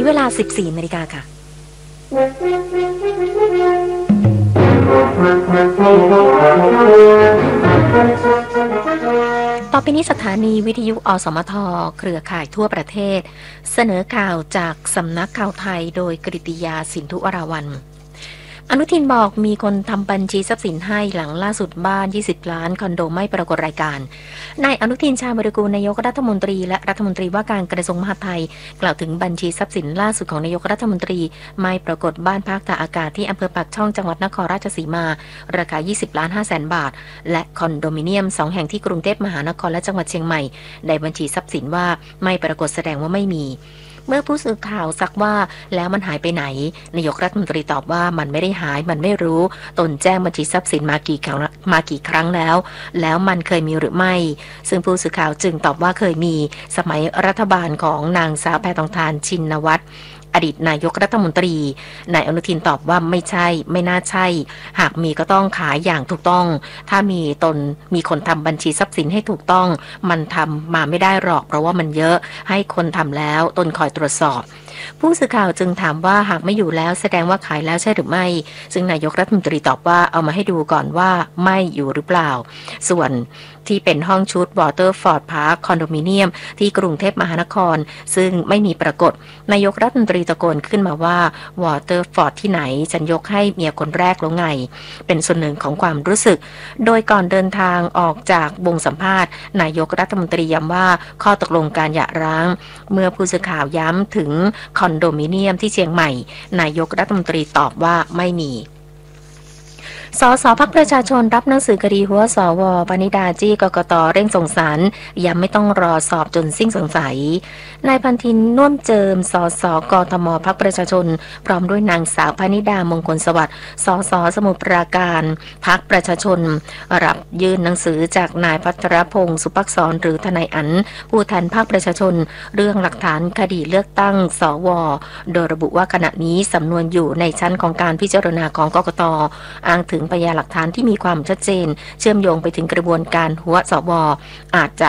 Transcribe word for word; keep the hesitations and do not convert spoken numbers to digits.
นี้เวลา สิบสี่ นาฬิกาค่ะต่อไปนี้สถานีวิทยุอสมทเครือข่ายทั่วประเทศเสนอข่าวจากสำนักข่าวไทยโดยกฤติยาสินธุวราวัลย์อนุทินบอกมีคนทำบัญชีทรัพย์สินให้หลังล่าสุดบ้านยี่สิบล้านคอนโดไม่ปรากฏรายการนายอนุทินชาญวิรากูลนายกรัฐมนตรีและรัฐมนตรีว่าการกระทรวงมหาดไทยกล่าวถึงบัญชีทรัพย์สินล่าสุดของนายกรัฐมนตรีไม่ปรากฏบ้านพักตากอากาศที่อำเภอปากช่องจังหวัดนครราชสีมาราคายี่สิบล้านห้าแสนบาทและคอนโดมิเนียมสองแห่งที่กรุงเทพมหานครและจังหวัดเชียงใหม่ในบัญชีทรัพย์สินว่าไม่ปรากฏแสดงว่าไม่มีเมื่อผู้สื่อข่าวซักว่าแล้วมันหายไปไหนนายกรัฐมนตรีตอบว่ามันไม่ได้หายมันไม่รู้ตนแจ้งบัญชีทรัพย์สินมากี่ครั้งมากี่ครั้งแล้วแล้วมันเคยมีหรือไม่ซึ่งผู้สื่อข่าวจึงตอบว่าเคยมีสมัยรัฐบาลของนางสาวแพทองธารชินวัตรอดีตนายกรัฐมนตรีนายอนุทินตอบว่าไม่ใช่ไม่น่าใช่หากมีก็ต้องขายอย่างถูกต้องถ้ามีตนมีคนทำบัญชีทรัพย์สินให้ถูกต้องมันทำมาไม่ได้หรอกเพราะว่ามันเยอะให้คนทำแล้วตนคอยตรวจสอบผู้สื่อข่าวจึงถามว่าหากไม่อยู่แล้วแสดงว่าขายแล้วใช่หรือไม่ซึ่งนายกรัฐมนตรีตอบว่าเอามาให้ดูก่อนว่าไม่อยู่หรือเปล่าส่วนที่เป็นห้องชุดวอเตอร์ฟอร์ดพาร์คคอนโดมิเนียมที่กรุงเทพมหานครซึ่งไม่มีปรากฏนายกรัฐมนตรีตะโกนขึ้นมาว่าวอเตอร์ฟอร์ดที่ไหนฉันยกให้เมียคนแรกแล้วไงเป็นส่วนหนึ่งของความรู้สึกโดยก่อนเดินทางออกจากวงสัมภาษณ์นายกรัฐมนตรีย้ำว่าข้อตกลงการหย่าร้างเมื่อผู้สื่อข่าวย้ำถึงคอนโดมิเนียมที่เชียงใหม่นายกรัฐมนตรีตอบว่าไม่มีสสพรรคประชาชนรับหนังสือคดีหัวสวปณิดาจี้กกตเร่งส่งสารยังไม่ต้องรอสอบจนสิ้นสงสัยนายพันธินน่วมเจิมสสกทมพรรคประชาชนพร้อมด้วยนางสาวพนิดามงคลสวัสดิ์สสสมุทรปราการพรรคประชาชนรับยื่นหนังสือจากนายพัทรพงศ์สุภักษรหรือทนายอั๋นผู้แทนพรรคประชาชนเรื่องหลักฐานคดีเลือกตั้งสวโดยระบุว่าขณะนี้สำนวนอยู่ในชั้นของการพิจารณาของกกตอ้างถึงพยานหลักฐานที่มีความชัดเจนเชื่อมโยงไปถึงกระบวนการหัวสวอาจจะ